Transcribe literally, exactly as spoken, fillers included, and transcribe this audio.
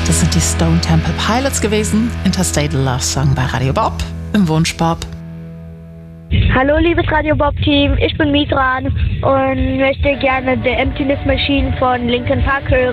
Das sind die Stone Temple Pilots gewesen. Interstate Love Song bei Radio Bob im Wunschbob. Hallo liebes Radio Bob Team, ich bin Mitran und möchte gerne The Emptiness Machine von Linkin Park hören.